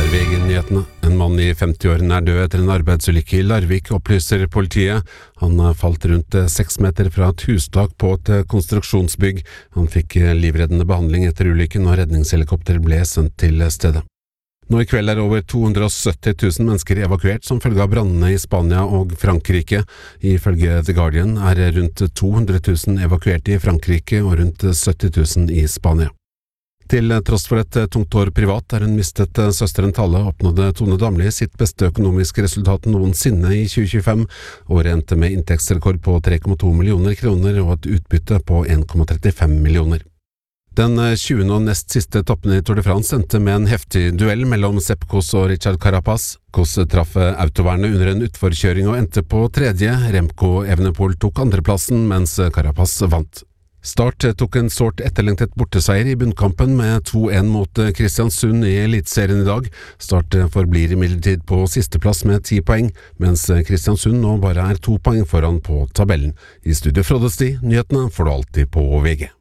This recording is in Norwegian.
VG-nyhetene. En mann i 50-årene død etter en arbeidsulykke i Larvik, opplyser politiet. Han falt rundt 6 meter fra et hustak på et konstruksjonsbygg. Han fikk livreddende behandling etter ulykken, og redningshelikopter ble sendt til stedet. Nå i kveld over 270 000 mennesker evakuert som følge av brannene i Spania og Frankrike. Ifølge The Guardian rundt 200 000 evakuerte i Frankrike og rundt 70 000 i Spania. Til tross for et tungt år privat hun mistet søsteren Talle, oppnådde Tone Damli sitt beste økonomiske resultat noensinne i 2025. Året endte med inntektsrekord på 3,2 millioner kroner og et utbytte på 1,35 millioner. Den 20. og nest siste toppen i Tour de France endte med en heftig duell mellom Sepp Kuss og Richard Carapaz. Kuss traff autovernet under en utforkjøring og endte på tredje. Remco Evenepoel tok andreplassen, mens Carapaz vant. Start tok en sårt etterlengtet borteseier i bunnkampen med 2-1 mot Kristiansund i Eliteserien i dag. Start forblir imidlertid på sisteplass med 10 poeng, mens Kristiansund nå bare 2 poeng foran på tabellen. I studio Frode Sti, nyhetene får du alltid på VG.